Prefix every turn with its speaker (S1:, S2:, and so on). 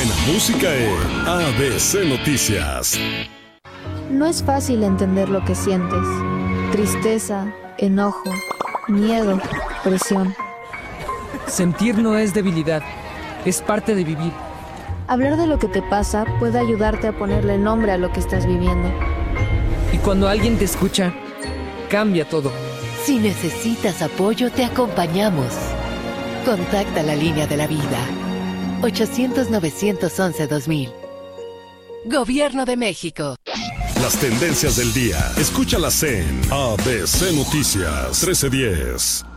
S1: buena música en ABC Noticias.
S2: No es fácil entender lo que sientes. Tristeza, enojo, miedo, presión.
S3: Sentir no es debilidad, es parte de vivir.
S2: Hablar de lo que te pasa puede ayudarte a ponerle nombre a lo que estás viviendo.
S3: Y cuando alguien te escucha, cambia todo.
S4: Si necesitas apoyo, te acompañamos. Contacta la línea de la vida. 800-911-2000. Gobierno de México.
S1: Las tendencias del día. Escúchalas en ABC Noticias 1310.